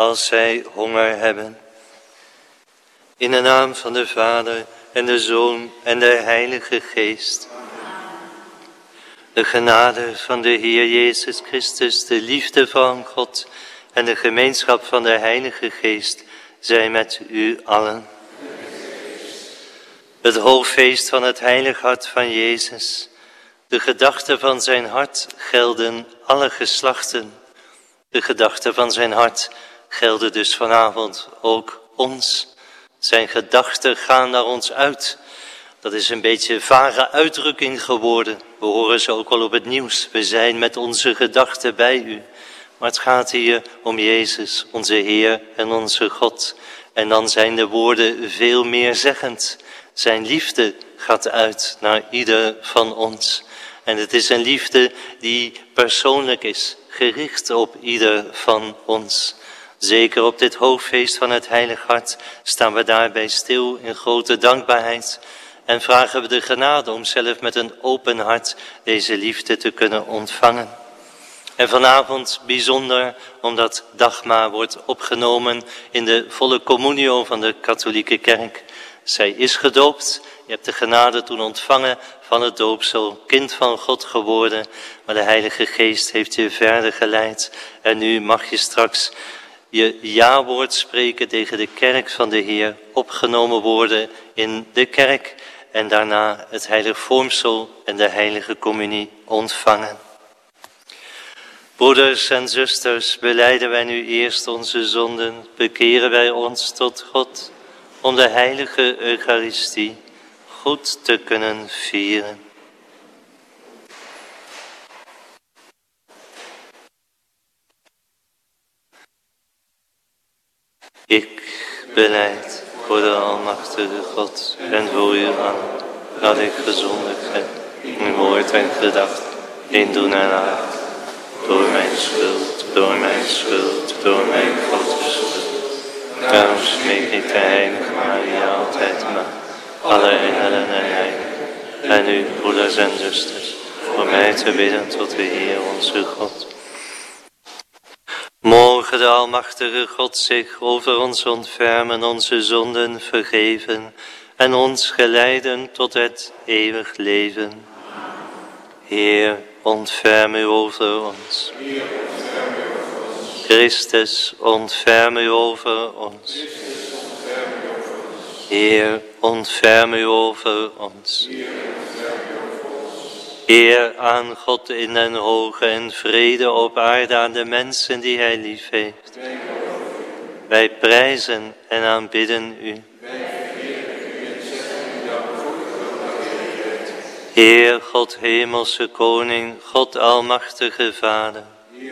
als zij honger hebben. In de naam van de Vader en de Zoon en de Heilige Geest. De genade van de Heer Jezus Christus, de liefde van God en de gemeenschap van de Heilige Geest zijn met u allen. Het hoogfeest van het heilig hart van Jezus. De gedachten van zijn hart gelden alle geslachten. De gedachten van zijn hart gelden dus vanavond ook ons. Zijn gedachten gaan naar ons uit. Dat is een beetje een vage uitdrukking geworden. We horen ze ook al op het nieuws. We zijn met onze gedachten bij u. Maar het gaat hier om Jezus, onze Heer en onze God. En dan zijn de woorden veel meer zeggend. Zijn liefde gaat uit naar ieder van ons. En het is een liefde die persoonlijk is, gericht op ieder van ons. Zeker op dit hoogfeest van het Heilig Hart staan we daarbij stil in grote dankbaarheid. En vragen we de genade om zelf met een open hart deze liefde te kunnen ontvangen. En vanavond bijzonder omdat dagma wordt opgenomen in de volle communio van de katholieke kerk. Zij is gedoopt, je hebt de genade toen ontvangen van het doopsel, kind van God geworden. Maar de Heilige Geest heeft je verder geleid. En nu mag je straks je ja-woord spreken tegen de kerk van de Heer, opgenomen worden in de kerk en daarna het heilig vormsel en de heilige communie ontvangen. Broeders en zusters, belijden wij nu eerst onze zonden, bekeren wij ons tot God, om de heilige Eucharistie goed te kunnen vieren. Ik belijd voor de almachtige God en voor u allen, dat ik gezondigd heb in woord en gedachte, in doen en laten. Door mijn schuld, door mijn grote schuld. Daarom smeek ik de heilige Maria altijd maar, alle engelen en heiligen, en u, broeders en zusters, voor mij te bidden tot de Heer onze God. Mogen de almachtige God zich over ons ontfermen, onze zonden vergeven en ons geleiden tot het eeuwig leven. Heer, ontferm u over ons. Christus, ontferm u over ons. Heer, ontferm u over ons. Eer aan God in den hoge en vrede op aarde aan de mensen die hij lief heeft. Wij prijzen en aanbidden u. Heer, God hemelse koning, God almachtige Vader.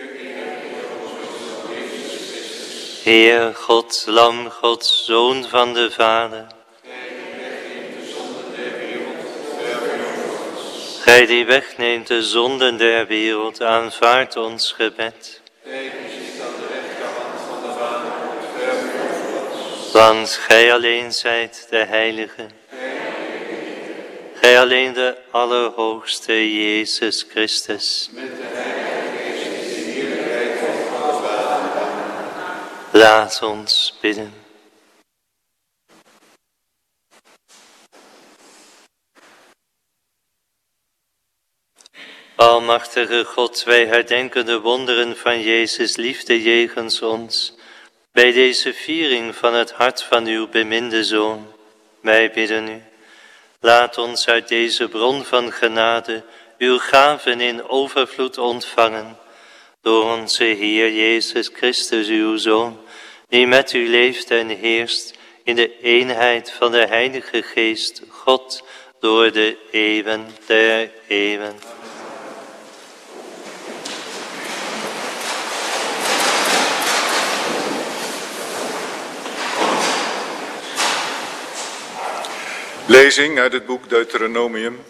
Heer, God, lam, God, Zoon van de Vader. Gij die wegneemt de zonden der wereld, aanvaardt ons gebed. Want gij alleen zijt de Heilige. Gij alleen de Allerhoogste Jezus Christus. Laat ons bidden. Almachtige God, wij herdenken de wonderen van Jezus' liefde jegens ons. Bij deze viering van het hart van uw beminde Zoon. Wij bidden u. Laat ons uit deze bron van genade uw gaven in overvloed ontvangen. Door onze Heer Jezus Christus, uw Zoon, die met u leeft en heerst in de eenheid van de Heilige Geest, God, door de eeuwen der eeuwen. Lezing uit het boek Deuteronomium.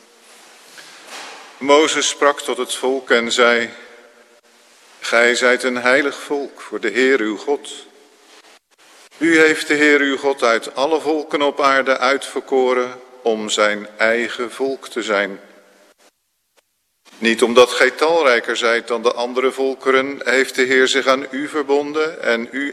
Mozes sprak tot het volk en zei: Gij zijt een heilig volk voor de Heer uw God. U heeft de Heer uw God uit alle volken op aarde uitverkoren om zijn eigen volk te zijn. Niet omdat gij talrijker zijt dan de andere volkeren, heeft de Heer zich aan u verbonden en u